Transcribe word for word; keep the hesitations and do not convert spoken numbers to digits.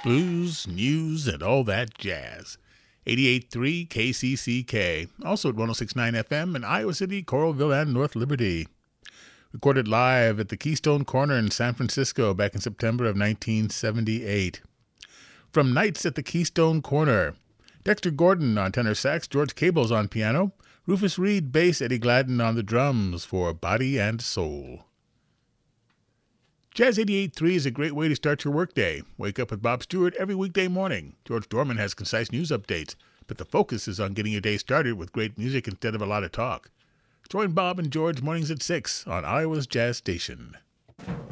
blues, news, and all that jazz. eighty-eight point three K C C K, also at one oh six point nine F M in Iowa City, Coralville, and North Liberty. Recorded live at the Keystone Corner in San Francisco back in September of nineteen seventy-eight. From Nights at the Keystone Corner, Dexter Gordon on tenor sax, George Cables on piano, Rufus Reed bass, Eddie Gladden on the drums for Body and Soul. Jazz eighty-eight point three is a great way to start your workday. Wake up with Bob Stewart every weekday morning. George Dorman has concise news updates, but the focus is on getting your day started with great music instead of a lot of talk. Join Bob and George mornings at six on Iowa's Jazz Station.